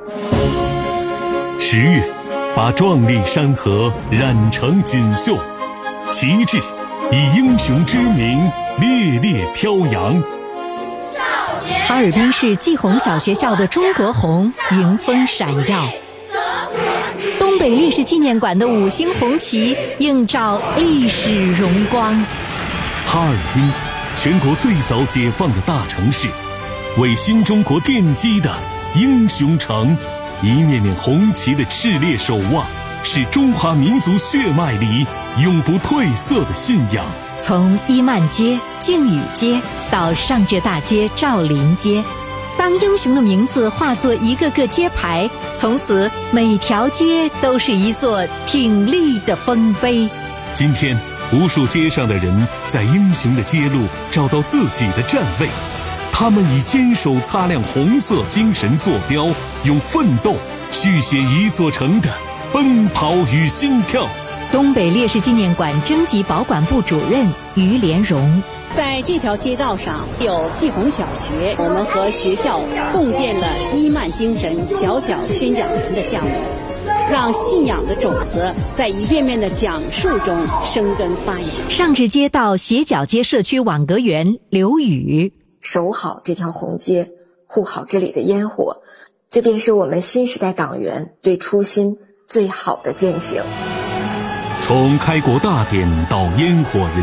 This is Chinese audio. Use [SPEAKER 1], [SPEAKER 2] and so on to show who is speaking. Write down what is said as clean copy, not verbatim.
[SPEAKER 1] 10月，把壮丽山河染成锦绣，旗帜以英雄之名烈烈飘扬。
[SPEAKER 2] 哈尔滨市季红小学校的中国红迎风闪耀，东北烈士纪念馆的5星红旗映照历史荣光。
[SPEAKER 1] 哈尔滨，全国最早解放的大城市，为新中国奠基的英雄城，一面面红旗的炽烈守望，是中华民族血脉里永不褪色的信仰。
[SPEAKER 2] 从伊曼街、靖宇街到上浙大街、赵林街，当英雄的名字化作一个个街牌，从此每条街都是一座挺立的丰碑。
[SPEAKER 1] 今天，无数街上的人在英雄的街路找到自己的站位，他们以坚守擦亮红色精神坐标，用奋斗续写一座城的奔跑与心跳。
[SPEAKER 2] 东北烈士纪念馆征集保管部主任于连荣，
[SPEAKER 3] 在这条街道上有季红小学，我们和学校共建了伊曼精神小小宣讲员的项目，让信仰的种子在一遍遍的讲述中生根发芽。
[SPEAKER 2] 上至街道斜角街社区网格员刘宇，
[SPEAKER 4] 守好这条红街，护好这里的烟火，这便是我们新时代党员对初心最好的践行。
[SPEAKER 1] 从开国大典到烟火人